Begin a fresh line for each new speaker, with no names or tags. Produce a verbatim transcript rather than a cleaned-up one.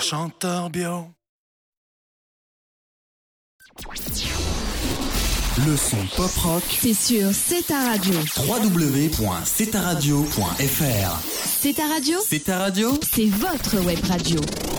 chanteur bio.
Le son pop rock,
c'est sur C'est ta radio.
w w w point c'est ta radio point f r.
C'est ta radio.
C'est ta radio.
C'est votre web radio.